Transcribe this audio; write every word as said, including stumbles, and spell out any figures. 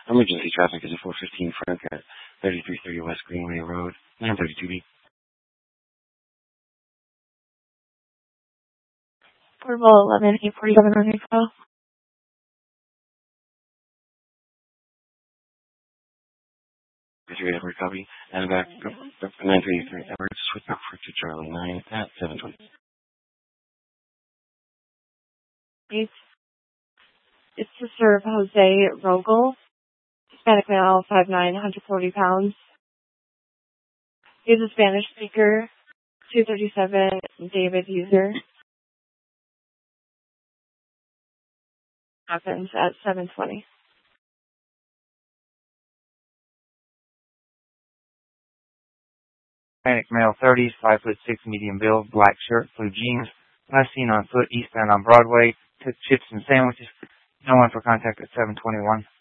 Emergency traffic is at four fifteen Frank at thirty-three thirty West Greenway Road, nine thirty-two B. Portable eleven eight forty-seven on your file. three Edward copy. And back nine thirty-three Edward, switch back for to Charlie nine at seven twenty. It's, it's to serve Jose Rogel, Hispanic male, five nine, one hundred forty pounds. He's a Spanish speaker, two thirty-seven, David user. Happens at seven twenty. Hispanic male, thirties, five foot six, medium build, black shirt, blue jeans. Last seen on foot eastbound on Broadway. Took chips and sandwiches. No one for contact at seven twenty-one.